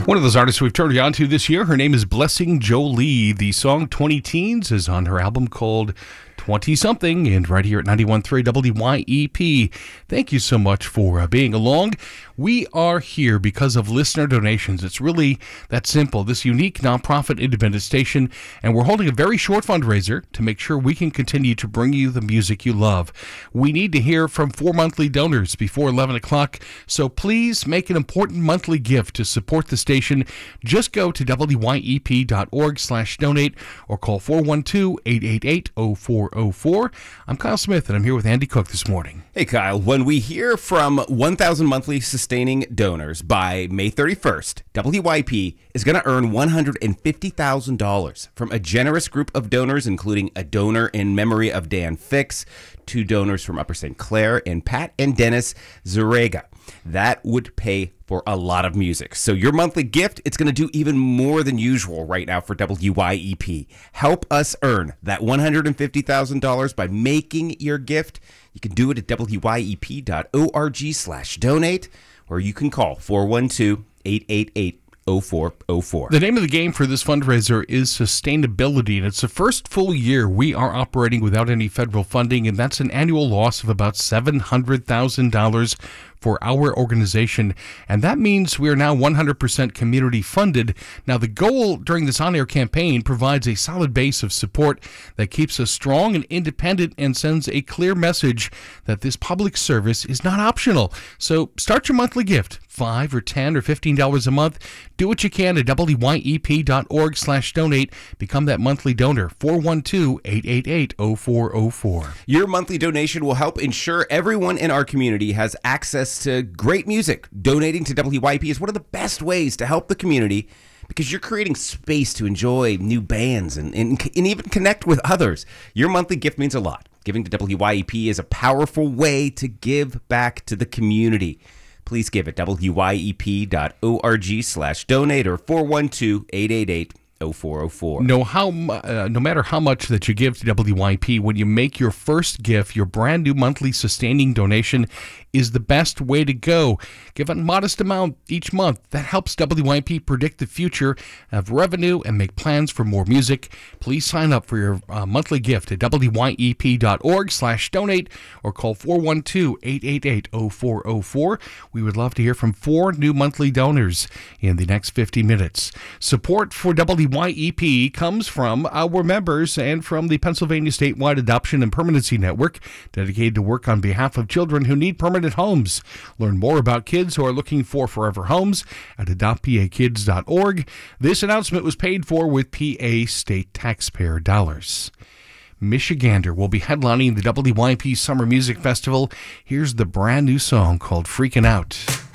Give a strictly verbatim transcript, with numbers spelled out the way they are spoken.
One of those artists we've turned you on to this year, her name is Blessing Jolie. The song twenty Teens is on her album called twenty-something, and right here at ninety-one point three W Y E P. Thank you so much for uh, being along. We are here because of listener donations. It's really that simple. This unique nonprofit independent station, and we're holding a very short fundraiser to make sure we can continue to bring you the music you love. We need to hear from four monthly donors before eleven o'clock, so please make an important monthly gift to support the station. Just go to W Y E P dot org slash donate or call four one two, eight eight eight, zero four zero four. I'm Kyle Smith, and I'm here with Andy Cook this morning. Hey, Kyle. When we hear from one thousand monthly sustaining donors by May thirty-first, W Y P is going to earn one hundred fifty thousand dollars from a generous group of donors, including a donor in memory of Dan Fix, two donors from Upper Saint Clair, and Pat and Dennis Zarega. That would pay for a lot of music. So your monthly gift, it's going to do even more than usual right now for W Y E P. Help us earn that one hundred fifty thousand dollars by making your gift. You can do it at W Y E P dot org slash donate, or you can call four one two, eight eight eight, zero four zero four. The name of the game for this fundraiser is sustainability, and it's the first full year we are operating without any federal funding, and that's an annual loss of about seven hundred thousand dollars for our organization, and that means we are now one hundred percent community funded. Now, the goal during this on-air campaign provides a solid base of support that keeps us strong and independent and sends a clear message that this public service is not optional. So start your monthly gift, five or ten or fifteen dollars a month. Do what you can at W Y E P dot org slash donate. Become that monthly donor, four one two, eight eight eight, zero four zero four. Your monthly donation will help ensure everyone in our community has access to great music. Donating to W Y P is one of the best ways to help the community because you're creating space to enjoy new bands and, and, and even connect with others. Your monthly gift means a lot. Giving to W Y E P is a powerful way to give back to the community. Please give at W Y E P dot org slash donate or four one two, eight eight eight, zero four zero four. No, how, uh, no matter how much that you give to W Y P, when you make your first gift, your brand new monthly sustaining donation is the best way to go. Give a modest amount each month. That helps W Y P predict the future of revenue and make plans for more music. Please sign up for your uh, monthly gift at W Y E P dot org slash donate or call four one two, eight eight eight, zero four zero four. We would love to hear from four new monthly donors in the next fifty minutes. Support for W Y E P comes from our members and from the Pennsylvania Statewide Adoption and Permanency Network, dedicated to work on behalf of children who need permanent homes. Learn more about kids who are looking for forever homes at adopt p a kids dot org. This announcement was paid for with P A state taxpayer dollars. Michigander will be headlining the W Y P Summer Music Festival. Here's the brand new song called Freakin' Out.